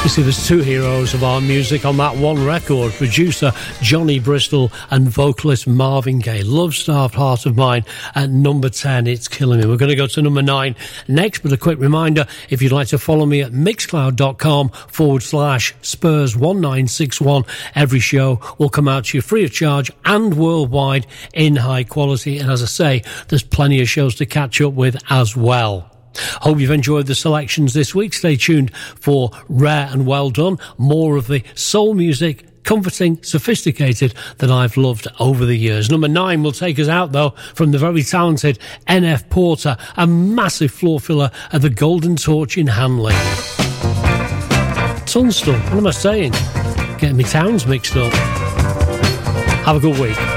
You see, there's two heroes of our music on that one record. Producer Johnny Bristol and vocalist Marvin Gaye. Love Starved Heart of Mine at number 10. It's killing me. We're going to go to number 9 next, but a quick reminder, if you'd like to follow me at mixcloud.com/Spurs1961, every show will come out to you free of charge and worldwide in high quality. And as I say, there's plenty of shows to catch up with as well. Hope you've enjoyed the selections this week. Stay tuned for Rare and Well Done. More of the soul music, comforting, sophisticated, that I've loved over the years. Number 9 will take us out, though, from the very talented N.F. Porter, a massive floor filler at the Golden Torch in Hanley. Tunstall, what am I saying? Getting me towns mixed up. Have a good week.